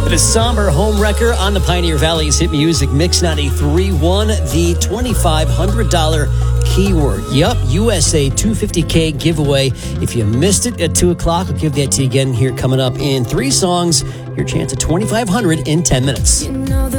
The somber home wrecker on the Pioneer Valley's Hit Music Mix 93 won the $2,500 keyword. Yup, USA 250K giveaway. If you missed it at 2 o'clock, I'll give that to you again here coming up in 3 songs. Your chance at $2,500 in 10 minutes. You know the